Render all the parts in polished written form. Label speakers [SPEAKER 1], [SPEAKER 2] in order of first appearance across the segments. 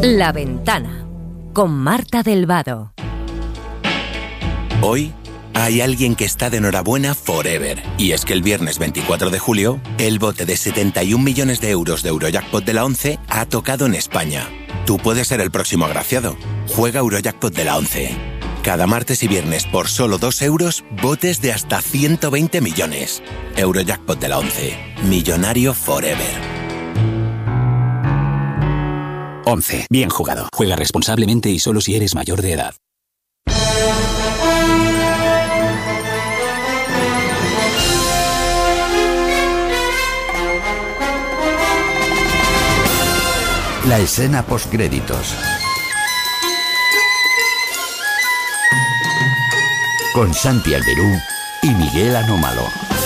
[SPEAKER 1] La Ventana, con Marta del Vado.
[SPEAKER 2] Hoy hay alguien que está de enhorabuena forever. Y es que el viernes 24 de julio, el bote de 71 millones de euros de Eurojackpot de la 11 ha tocado en España. Tú puedes ser el próximo agraciado. Juega Eurojackpot de la 11. Cada martes y viernes por solo 2 euros, botes de hasta 120 millones. Eurojackpot de la 11. Millonario forever.
[SPEAKER 3] 11. Bien jugado. Juega responsablemente y solo si eres mayor de edad.
[SPEAKER 4] La escena postcréditos. Con Santi Alberú y Miguel Anómalo.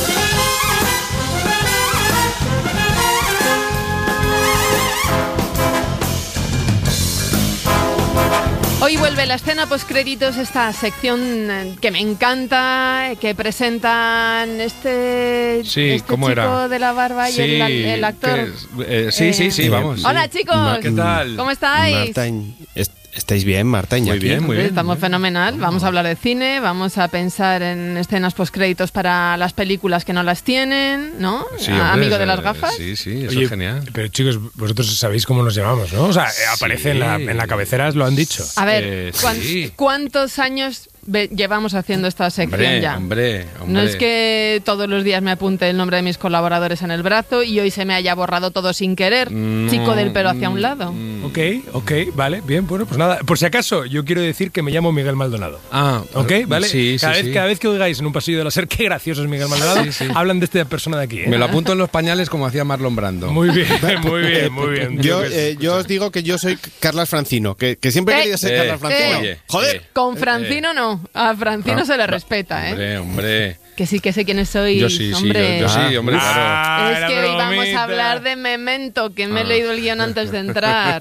[SPEAKER 5] Hoy vuelve la escena postcréditos, esta sección que me encanta, que presentan este
[SPEAKER 6] ¿cómo
[SPEAKER 5] chico
[SPEAKER 6] era?
[SPEAKER 5] de la barba y el actor.
[SPEAKER 6] Sí, vamos.
[SPEAKER 5] Hola, chicos.
[SPEAKER 6] ¿Qué tal?
[SPEAKER 5] ¿Cómo estáis?
[SPEAKER 7] Marta, ¿estáis bien, Marta?
[SPEAKER 6] Muy bien.
[SPEAKER 5] Estamos fenomenal. Vamos a hablar de cine, vamos a pensar en escenas postcréditos para las películas que no las tienen, ¿no?
[SPEAKER 6] Sí, hombre,
[SPEAKER 5] Amigo de las gafas.
[SPEAKER 6] Sí, eso es genial.
[SPEAKER 8] Pero chicos, vosotros sabéis cómo nos llamamos, ¿no? O sea, aparece en la cabecera, lo han dicho.
[SPEAKER 5] A ver, ¿cuántos años llevamos haciendo esta sección ya?
[SPEAKER 6] Hombre.
[SPEAKER 5] No es que todos los días me apunte el nombre de mis colaboradores en el brazo y hoy se me haya borrado todo sin querer. Chico del pelo hacia un lado.
[SPEAKER 8] Ok, vale, bien, bueno, pues nada. Por si acaso, yo quiero decir que me llamo Miguel Maldonado.
[SPEAKER 6] Ok,
[SPEAKER 8] ¿vale?
[SPEAKER 6] Sí.
[SPEAKER 8] Cada vez que oigáis en un pasillo de la SER qué gracioso es Miguel Maldonado, hablan de esta persona de aquí, ¿eh?
[SPEAKER 6] Me lo apunto en los pañales como hacía Marlon Brando.
[SPEAKER 8] Muy bien.
[SPEAKER 7] Yo os digo que yo soy Carlas Francino, que siempre he querido ser Carlas Francino.
[SPEAKER 5] Joder. Con Francino no. A Francino se le respeta, ¿eh?
[SPEAKER 6] Hombre.
[SPEAKER 5] Que sí que sé quiénes sois,
[SPEAKER 6] yo sí,
[SPEAKER 5] hombre.
[SPEAKER 6] Claro.
[SPEAKER 5] Es que hoy vamos a hablar de Memento, que me he leído el guión antes de entrar.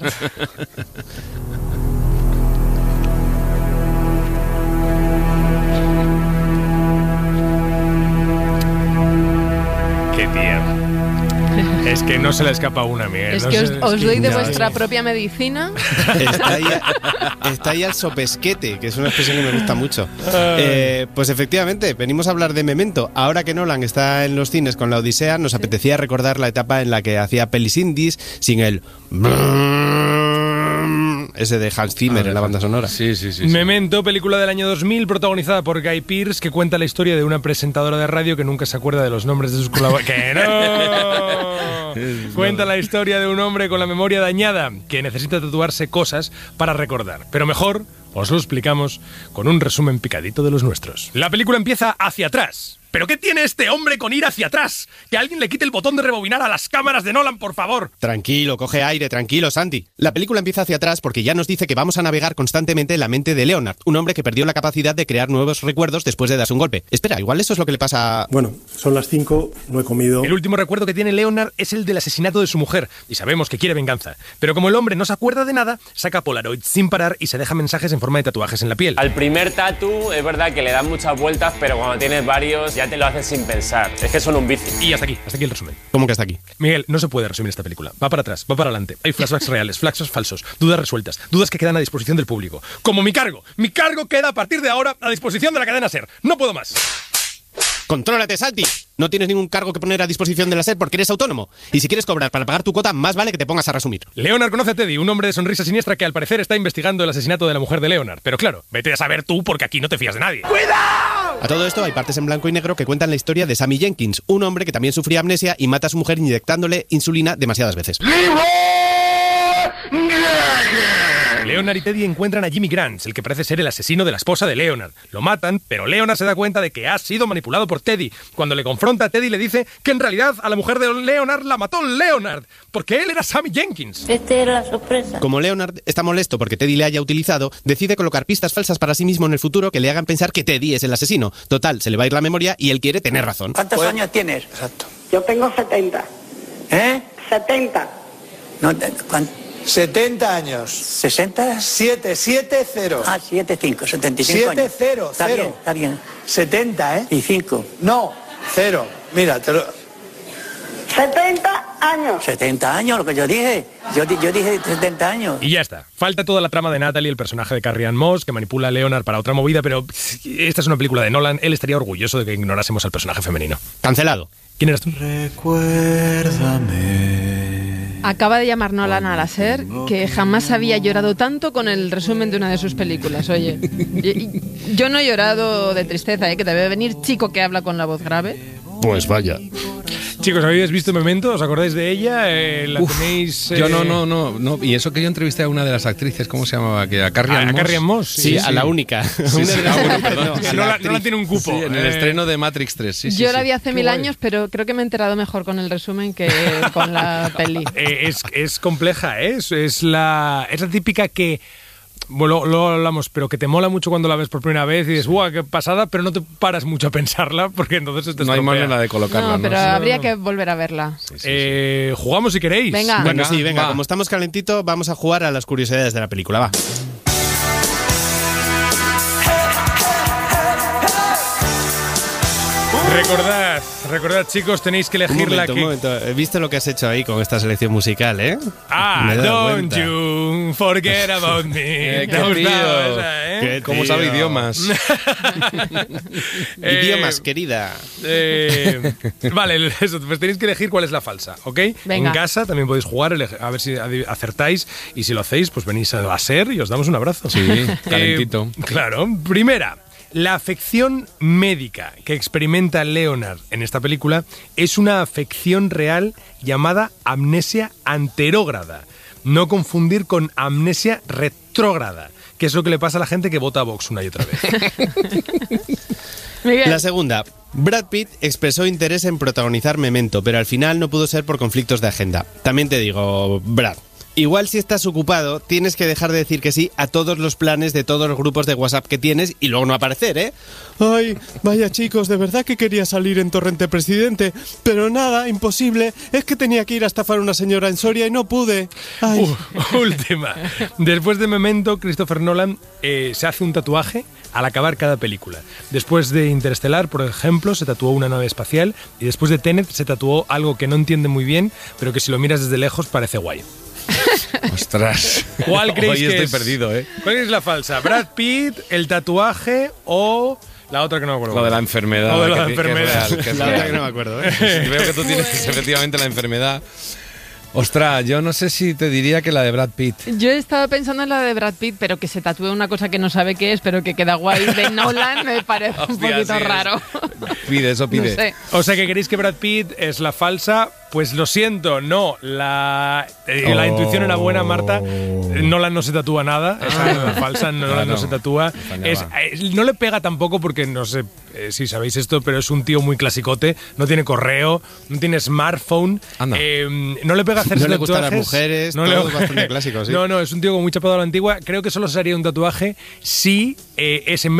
[SPEAKER 8] Qué tía. Es que no se le escapa una, Miguel.
[SPEAKER 5] Es que os doy de vuestra propia medicina.
[SPEAKER 7] Está ahí al sopesquete, que es una expresión que me gusta mucho. Pues efectivamente, venimos a hablar de Memento. Ahora que Nolan está en los cines con La Odisea, nos apetecía recordar la etapa en la que hacía pelis indies sin el... ese de Hans Zimmer en la banda sonora.
[SPEAKER 6] Sí.
[SPEAKER 8] Memento, película del año 2000, protagonizada por Guy Pearce, que cuenta la historia de una presentadora de radio que nunca se acuerda de los nombres de sus colaboradores. ¡Que no! Cuenta la historia de un hombre con la memoria dañada que necesita tatuarse cosas para recordar. Pero mejor os lo explicamos con un resumen picadito de los nuestros. La película empieza hacia atrás. ¿Pero qué tiene este hombre con ir hacia atrás? Que alguien le quite el botón de rebobinar a las cámaras de Nolan, por favor.
[SPEAKER 7] Tranquilo, coge aire, tranquilo, Santi. La película empieza hacia atrás porque ya nos dice que vamos a navegar constantemente en la mente de Leonard, un hombre que perdió la capacidad de crear nuevos recuerdos después de darse un golpe. Espera, igual eso es lo que le pasa a...
[SPEAKER 9] Bueno, son las 5, no he comido...
[SPEAKER 8] El último recuerdo que tiene Leonard es el del asesinato de su mujer, y sabemos que quiere venganza. Pero como el hombre no se acuerda de nada, saca Polaroid sin parar y se deja mensajes en forma de tatuajes en la piel.
[SPEAKER 10] Al primer tatu es verdad que le dan muchas vueltas, pero cuando tienes varios ya te lo haces sin pensar. Es que son un vicio.
[SPEAKER 8] Y hasta aquí el resumen.
[SPEAKER 7] ¿Cómo que hasta aquí?
[SPEAKER 8] Miguel, no se puede resumir esta película. Va para atrás, va para adelante. Hay flashbacks reales, flashbacks falsos, dudas resueltas, dudas que quedan a disposición del público. Como mi cargo. Mi cargo queda a partir de ahora a disposición de la cadena SER. No puedo más.
[SPEAKER 7] ¡Contrólate, Santi! No tienes ningún cargo que poner a disposición de la SER porque eres autónomo. Y si quieres cobrar para pagar tu cuota, más vale que te pongas a resumir.
[SPEAKER 8] Leonard conoce a Teddy, un hombre de sonrisa siniestra que al parecer está investigando el asesinato de la mujer de Leonard. Pero claro, vete a saber tú porque aquí no te fías de nadie. ¡Cuidado!
[SPEAKER 7] A todo esto hay partes en blanco y negro que cuentan la historia de Sammy Jenkins, un hombre que también sufría amnesia y mata a su mujer inyectándole insulina demasiadas veces.
[SPEAKER 8] Leonard y Teddy encuentran a Jimmy Grant, el que parece ser el asesino de la esposa de Leonard. Lo matan, pero Leonard se da cuenta de que ha sido manipulado por Teddy. Cuando le confronta, Teddy le dice que en realidad a la mujer de Leonard la mató Leonard, porque él era Sammy Jenkins.
[SPEAKER 11] Esta era la sorpresa.
[SPEAKER 7] Como Leonard está molesto porque Teddy le haya utilizado, decide colocar pistas falsas para sí mismo en el futuro que le hagan pensar que Teddy es el asesino. Total, se le va a ir la memoria y él quiere tener razón.
[SPEAKER 11] ¿Cuántos años tienes?
[SPEAKER 12] Exacto.
[SPEAKER 11] Yo tengo 70.
[SPEAKER 12] ¿Eh?
[SPEAKER 11] 70.
[SPEAKER 12] No, 70 años.
[SPEAKER 11] ¿60?
[SPEAKER 12] 7-0.
[SPEAKER 11] Ah, 75, 75 años.
[SPEAKER 12] 7-0,
[SPEAKER 11] Está
[SPEAKER 12] 0.
[SPEAKER 11] bien, está bien.
[SPEAKER 12] 70, ¿eh?
[SPEAKER 11] Y 5.
[SPEAKER 12] No, 0. Mira, te lo...
[SPEAKER 11] 70 años.
[SPEAKER 12] 70 años, lo que yo dije. Yo dije 70 años.
[SPEAKER 8] Y ya está. Falta toda la trama de Natalie, el personaje de Carrie Ann Moss, que manipula a Leonard para otra movida, pero esta es una película de Nolan. Él estaría orgulloso de que ignorásemos al personaje femenino.
[SPEAKER 7] Cancelado.
[SPEAKER 8] ¿Quién eras tú?
[SPEAKER 13] Recuérdame.
[SPEAKER 5] Acaba de llamar Nolan a la SER que jamás había llorado tanto con el resumen de una de sus películas. Oye, yo no he llorado de tristeza, que debe venir chico que habla con la voz grave.
[SPEAKER 7] Pues vaya.
[SPEAKER 8] Chicos, ¿habéis visto Memento? ¿Os acordáis de ella? ¿La tenéis...?
[SPEAKER 6] Yo no. Y eso que yo entrevisté a una de las actrices, ¿cómo se llamaba? A Carrie Ann Moss.
[SPEAKER 8] ¿A Carrie Ann Moss?
[SPEAKER 7] Sí, a la única.
[SPEAKER 8] No la tiene un cupo.
[SPEAKER 6] Sí, en el estreno de Matrix 3.
[SPEAKER 5] Yo la vi hace 1000 años, pero creo que me he enterado mejor con el resumen que con la peli.
[SPEAKER 8] Es compleja, ¿eh? Es la típica que... Bueno, lo hablamos, pero que te mola mucho cuando la ves por primera vez y dices, ¡guau, qué pasada! Pero no te paras mucho a pensarla porque entonces
[SPEAKER 6] no hay manera de colocarla.
[SPEAKER 5] No, pero habría que volver a verla.
[SPEAKER 8] Jugamos si queréis.
[SPEAKER 5] Venga.
[SPEAKER 7] Bueno, sí, venga.
[SPEAKER 6] Va.
[SPEAKER 7] Como estamos calentitos, vamos a jugar a las curiosidades de la película. Va.
[SPEAKER 8] Recordad, chicos, tenéis que elegir
[SPEAKER 7] Un
[SPEAKER 8] la que...
[SPEAKER 7] momento. He visto lo que has hecho ahí con esta selección musical, ¿eh?
[SPEAKER 8] Ah, don't you forget about me.
[SPEAKER 6] Qué tío.
[SPEAKER 7] Qué
[SPEAKER 6] ¿Cómo
[SPEAKER 7] tío.
[SPEAKER 6] sabe idiomas?
[SPEAKER 7] Idiomas, querida.
[SPEAKER 8] Vale, eso, pues tenéis que elegir cuál es la falsa, ¿ok?
[SPEAKER 5] Venga.
[SPEAKER 8] En casa también podéis jugar, a ver si acertáis, y si lo hacéis, pues venís a la SER y os damos un abrazo.
[SPEAKER 6] Sí, calentito.
[SPEAKER 8] Claro. Primera, la afección médica que experimenta Leonard en esta película es una afección real llamada amnesia anterógrada. No confundir con amnesia retrógrada, que es lo que le pasa a la gente que vota a Vox una y otra vez.
[SPEAKER 5] Miguel.
[SPEAKER 7] La segunda. Brad Pitt expresó interés en protagonizar Memento, pero al final no pudo ser por conflictos de agenda. También te digo, Brad, igual si estás ocupado, tienes que dejar de decir que sí a todos los planes de todos los grupos de WhatsApp que tienes y luego no aparecer, ¿eh?
[SPEAKER 14] Ay, vaya chicos, de verdad que quería salir en Torrente Presidente, pero nada, imposible, es que tenía que ir a estafar a una señora en Soria y no pude. Ay.
[SPEAKER 8] Última. Después de Memento, Christopher Nolan se hace un tatuaje al acabar cada película. Después de Interestelar, por ejemplo, se tatuó una nave espacial y después de Tenet se tatuó algo que no entiende muy bien, pero que si lo miras desde lejos parece guay.
[SPEAKER 6] Ostras.
[SPEAKER 8] ¿Cuál creéis
[SPEAKER 6] Hoy
[SPEAKER 8] que
[SPEAKER 6] estoy
[SPEAKER 8] es?
[SPEAKER 6] perdido, ¿eh?
[SPEAKER 8] ¿Cuál es la falsa? ¿Brad Pitt, el tatuaje o la otra que no me acuerdo?
[SPEAKER 6] Lo de la enfermedad.
[SPEAKER 8] Lo de la
[SPEAKER 6] que
[SPEAKER 8] enfermedad.
[SPEAKER 6] es real, que es
[SPEAKER 7] La
[SPEAKER 6] real.
[SPEAKER 7] otra que no me acuerdo, ¿eh?
[SPEAKER 6] Veo que tú tienes efectivamente la enfermedad. Ostras, yo no sé si te diría que la de Brad Pitt.
[SPEAKER 5] Yo estaba pensando en la de Brad Pitt, pero que se tatúe una cosa que no sabe qué es, pero que queda guay de Nolan, me parece un
[SPEAKER 6] Hostia,
[SPEAKER 5] poquito
[SPEAKER 6] sí,
[SPEAKER 5] raro.
[SPEAKER 6] Pide, eso pide.
[SPEAKER 5] No sé.
[SPEAKER 8] O sea, que queréis que Brad Pitt es la falsa. Pues lo siento, no. La intuición era buena, Marta. Nolan no se tatúa nada. Esa es la falsa, Nolan no se tatúa. No le pega tampoco porque, no sé si sabéis esto, pero es un tío muy clasicote. No tiene correo, no tiene smartphone. No le pega hacerse
[SPEAKER 7] No le gustan las
[SPEAKER 8] tatuajes.
[SPEAKER 7] mujeres, todo bastante clásico, sí.
[SPEAKER 8] No, es un tío muy chapado a la antigua. Creo que solo se haría un tatuaje si es en